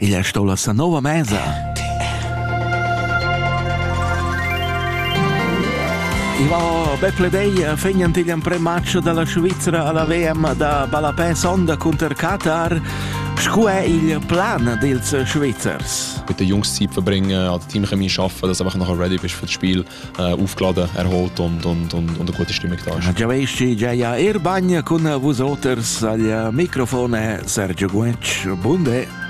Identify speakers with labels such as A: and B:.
A: Il è stola sa nova mesa. I va Bepledei fegnant il pre-match della Svizzera alla WM da Balapè Sonda contro Qatar. Scu è il plan dels Schweizers?
B: Mit den Jungs Zeit verbringen, an der Teamchemie schaffen, dass du einfach nachher ready bist für das Spiel, aufgeladen, erholt und eine gute Stimmung da ist.
A: Già vesti già Erbagna con vosoters al microfono Sergio Guetsch. Bunde.